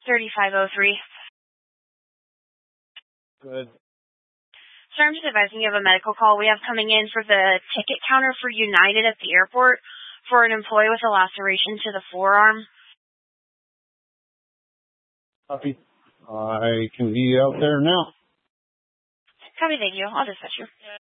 3503. Good. Sir, I'm just advising you of a medical call we have coming in for the ticket counter for United at the airport for an employee with a laceration to the forearm. Copy. I can be out there now. Copy, thank you. I'll dispatch you.